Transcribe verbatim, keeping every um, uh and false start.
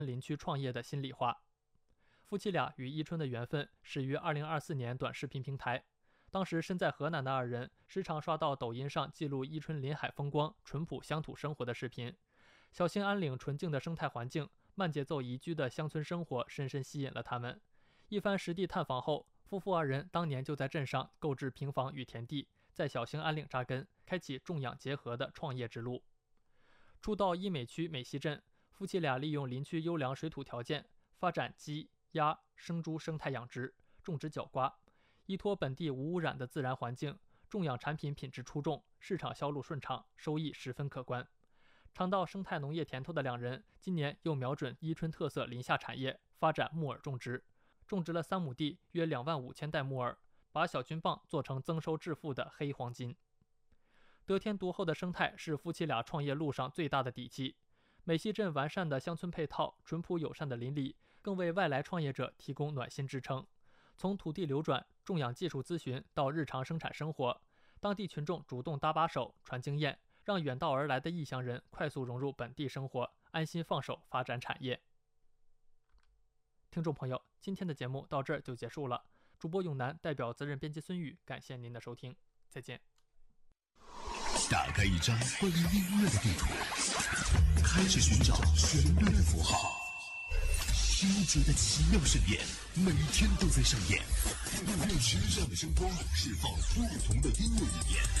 林区创业的心里话。夫妻俩与伊春的缘分始于二零二四年短视频平台，当时身在河南的二人时常刷到抖音上记录伊春临海风光、淳朴乡土生活的视频。小兴安岭纯净的生态环境、慢节奏宜居的乡村生活深深吸引了他们。一番实地探访后，夫妇二人当年就在镇上购置平房与田地，在小兴安岭扎根，开启种养结合的创业之路。初到伊美区美溪镇，夫妻俩利用林区优良水土条件，发展鸡、鸭、生猪生态养殖，种植角瓜，依托本地无污染的自然环境，种养产品品质出众，市场销路顺畅，收益十分可观。尝到生态农业甜头的两人，今年又瞄准伊春特色林下产业，发展木耳种植，种植了三亩地，约两万五千袋木耳，把小菌棒做成增收致富的黑黄金。得天独厚的生态是夫妻俩创业路上最大的底气。美溪镇完善的乡村配套、淳朴友善的邻里，更为外来创业者提供暖心支撑。从土地流转、种养技术咨询到日常生产生活，当地群众主动搭把手、传经验，让远道而来的异乡人快速融入本地生活，安心放手发展产业。听众朋友，今天的节目到这儿就结束了。主播永南代表责任编辑孙宇，感谢您的收听，再见。 打开一张关于音乐的地图，开始寻找旋律的符号。音节的奇妙盛宴，每天都在上演。用时尚的声光释放不同的音乐语言。